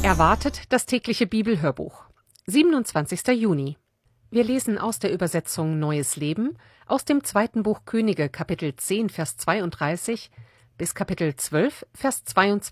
Erwartet das tägliche Bibelhörbuch. 27. Juni. Wir lesen aus der Übersetzung Neues Leben aus dem 2. Buch Könige, Kapitel 10, Vers 32 bis Kapitel 12, Vers 22.